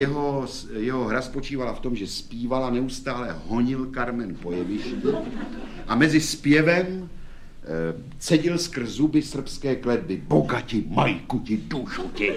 Jeho hra spočívala v tom, že zpívala, neustále honil Carmen po jevišti a mezi zpěvem cedil skrz zuby srbské kletby: Boga ti, majku ti, dušu ti.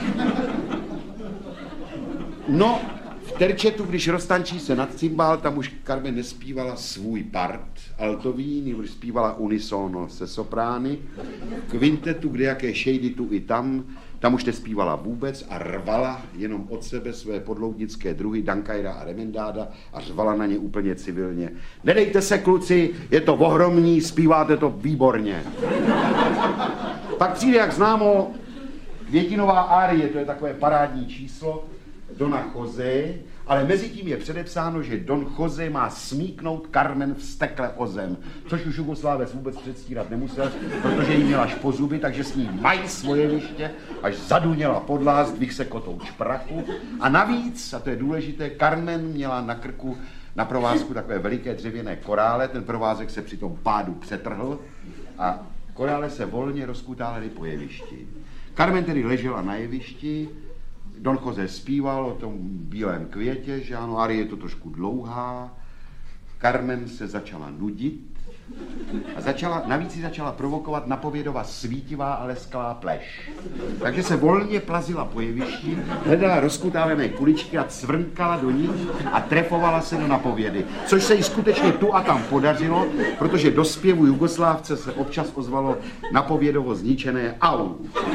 No, v terčetu, když roztančí se nad cymbál, tam už Carmen nespívala svůj part altový, nebož zpívala unisono se soprány. V kvintetu, kde jaké šejdy tu i tam už nespívala vůbec a rvala jenom od sebe své podloudnické druhy Dankajra a Remendáda a řvala na ně úplně civilně: Nedejte se, kluci, je to ohromný, zpíváte to výborně. Pak přijde, jak známo, květinová árie, to je takové parádní číslo Dona José, ale mezi tím je předepsáno, že Don José má smíknout Carmen vztekle o zem, což už Jugoslávec vůbec předstírat nemusel, protože jí měla až po zuby, takže s ní mají svoje liště, až zaduněla podlá, zdvih se kotou čprachu. A navíc, a to je důležité, Carmen měla na krku na provázku takové veliké dřevěné korále, ten provázek se při tom pádu přetrhl a korále se volně rozkutávaly po jevišti. Carmen tedy ležela na jevišti, Don José zpíval o tom bílém květě, že ano, árie je to trošku dlouhá. Carmen se začala nudit a navíc ji začala provokovat napovědova svítivá a lesklá pleš. Takže se volně plazila po jevišti, hledala rozkutávené kuličky a cvrnkala do nich a trefovala se do napovědy. Což se jí skutečně tu a tam podařilo, protože do zpěvu Jugoslávce se občas ozvalo napovědovo zničené au.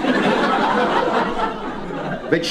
Ve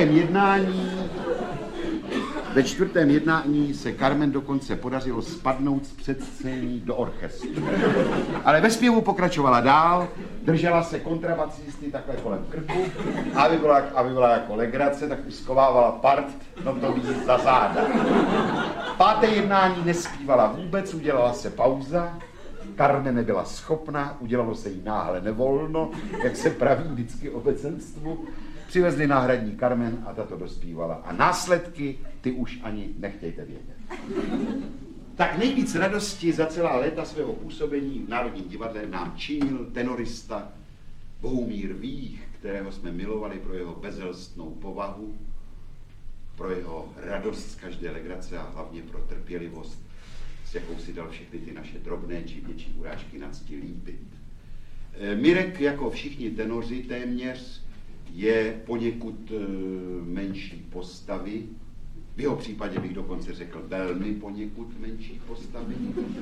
čtvrtém jednání se Carmen dokonce podařilo spadnout z předscény do orchestru. Ale ve zpěvu pokračovala dál, držela se kontrabasisty takhle kolem krku a aby byla jako legrace, tak uskovávala part notový za záda. Páté jednání nespívala vůbec, udělala se pauza. Carmen nebyla schopna, udělalo se jí náhle nevolno, jak se praví vždycky obecenstvu. Přivezli náhradní Carmen a ta to dospívala. A následky, ty už ani nechtějte vědět. Tak nejvíc radosti za celá léta svého působení v Národním divadle nám činil tenorista Bohumír Vích, kterého jsme milovali pro jeho bezelstnou povahu, pro jeho radost z každé legrace a hlavně pro trpělivost, s jakou si dal všechny ty naše drobné či větší urážky na cti líbit. Mirek, jako všichni tenoři téměř, je poněkud menší postavy. V jeho případě bych dokonce řekl velmi poněkud menší postavy.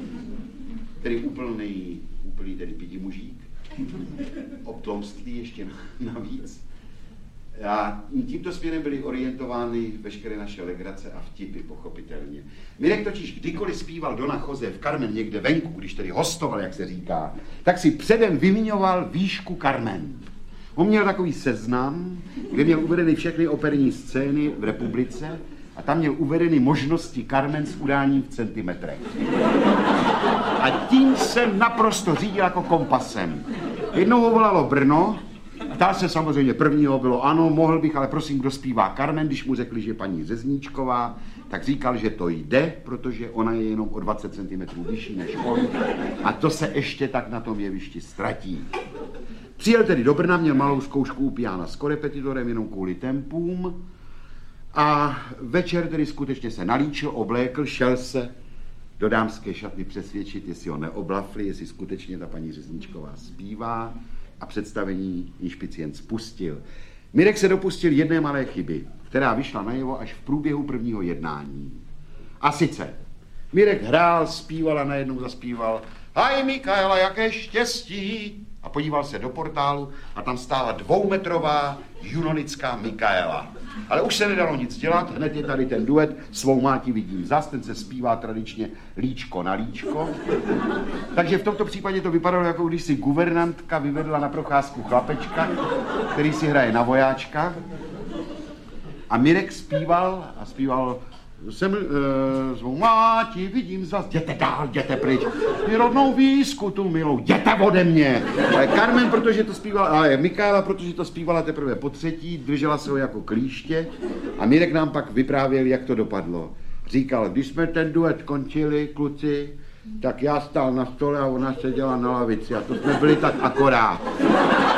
Tedy úplný tedy pidimužík. Obtloustlý ještě navíc. A tímto směrem byly orientovány veškeré naše legrace a vtipy, pochopitelně. Mirek totiž kdykoliv zpíval Dona José v Carmen někde venku, když tedy hostoval, jak se říká, tak si předem vymiňoval výšku Carmen. On měl takový seznam, kde měl uvedeny všechny operní scény v republice a tam měl uvedeny možnosti Carmen s udáním v centimetrech. A tím se naprosto řídil jako kompasem. Jednou ho volalo Brno, ptal se samozřejmě prvního, bylo ano, mohl bych, ale prosím, kdo zpívá Carmen, když mu řekli, že paní Řezníčková, tak říkal, že to jde, protože ona je jenom o 20 cm vyšší než on a to se ještě tak na tom jevišti ztratí. Přijel tedy do Brna, měl malou zkoušku u piana s korepetitorem jenom kvůli tempům a večer tedy skutečně se nalíčil, oblékl, šel se do dámské šatny přesvědčit, jestli ho neoblafli, jestli skutečně ta paní Řezníčková zpívá a představení jí špicient spustil. Mirek se dopustil jedné malé chyby, která vyšla najevo až v průběhu prvního jednání. A sice Mirek hrál, zpíval a najednou zaspíval: Haj Mikaela, jaké štěstí! A podíval se do portálu a tam stála 2metrová junonická Mikaela. Ale už se nedalo nic dělat, hned je tady ten duet Svou máti vidím zas, ten se zpívá tradičně líčko na líčko. Takže v tomto případě to vypadalo, jako když si guvernantka vyvedla na procházku chlapečka, který si hraje na vojáčka. A Mirek zpíval a zpíval: Svou máti vidím zas, jděte dál, jděte pryč, rodnou výsku tu milou, jděte ode mě. Carmen, protože to zpívala, ale Mikaela, protože to zpívala teprve po třetí, držela se ho jako klíště a Mirek nám pak vyprávěl, jak to dopadlo. Říkal, když jsme ten duet končili, kluci, tak já stál na stole a ona seděla na lavici a to jsme byli tak akorát.